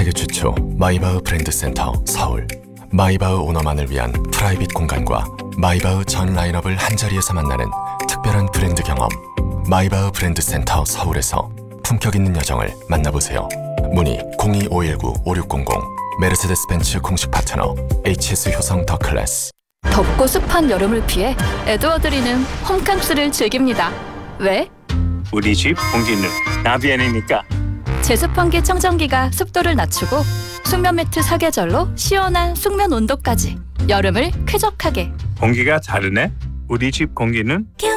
세계 최초 마이바흐 브랜드 센터 서울. 마이바흐 오너만을 위한 프라이빗 공간과 마이바흐 전 라인업을 한자리에서 만나는 특별한 브랜드 경험. 마이바흐 브랜드 센터 서울에서 품격 있는 여정을 만나보세요. 문의 02-519-5600. 메르세데스 벤츠 공식 파트너 HS 효성 더 클래스. 덥고 습한 여름을 피해 에드워드리는 홈캉스를 즐깁니다. 왜? 우리 집 공기는 나비엔이니까. 제습환기 청정기가 습도를 낮추고 숙면 매트 사계절로 시원한 숙면 온도까지 여름을 쾌적하게. 공기가 다르네. 우리 집 공기는